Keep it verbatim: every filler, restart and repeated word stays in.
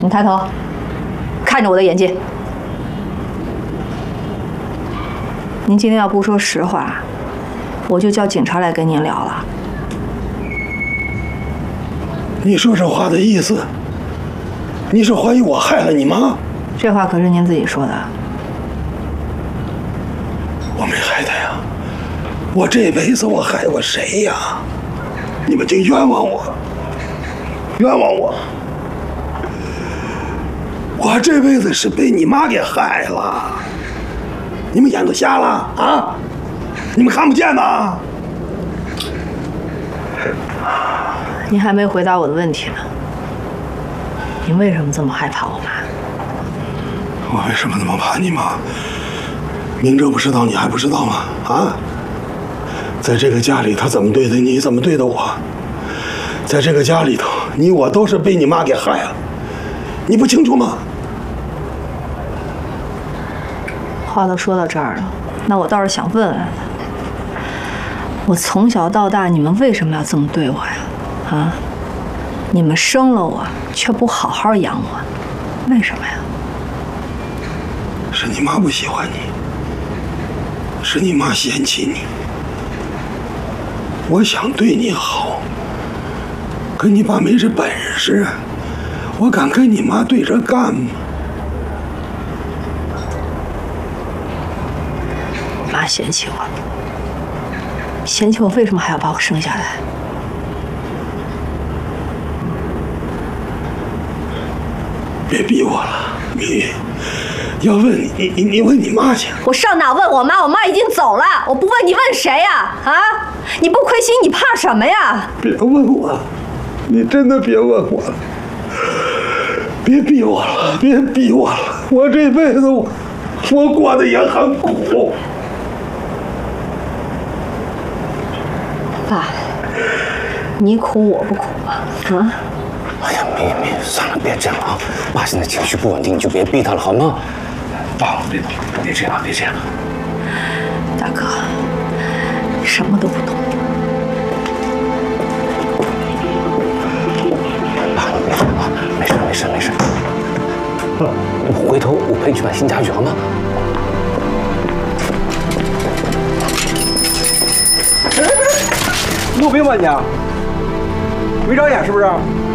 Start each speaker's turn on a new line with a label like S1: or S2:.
S1: 你抬头，看着我的眼睛。您今天要不说实话，我就叫警察来跟您聊了。
S2: 你说这话的意思，你是怀疑我害了你妈？
S1: 这话可是您自己说的。
S2: 我没害她呀，我这辈子我害过谁呀？你们净冤枉我，冤枉我！我这辈子是被你妈给害了，你们眼都瞎了啊？你们看不见吗？
S1: 您还没回答我的问题呢。您为什么这么害怕我妈？
S2: 我为什么那么怕你妈？明哲不知道，你还不知道吗？啊！在这个家里，她怎么对的你，怎么对的我？在这个家里头，你我都是被你妈给害了，你不清楚吗？
S1: 话都说到这儿了，那我倒是想问问，我从小到大，你们为什么要这么对我呀？啊！你们生了我，却不好好养我，为什么呀？
S2: 是你妈不喜欢你，是你妈嫌弃你。我想对你好，可你爸没这本事，我敢跟你妈对着干吗？
S1: 我妈嫌弃我，嫌弃我为什么还要把我生下来？
S2: 别逼我了，你要问你，你你你问你妈去。
S1: 我上哪问我妈？我妈已经走了，我不问你问谁呀？啊！你不亏心，你怕什么呀？
S2: 别问我，你真的别问我了，别逼我了，别逼我了，我这辈子我我过得也很苦。
S1: 爸，你苦我不苦吗？啊？
S3: 哎呀，咪咪，算了，别这样啊！爸现在情绪不稳定，你就别逼他了，好吗？爸，别别这样，别这样。
S1: 大哥，什么都不懂。
S3: 爸，你别这样啊！没事，没事，没事。我回头我陪你去买新家具，好吗？
S4: 有病吧你？没长眼是不是？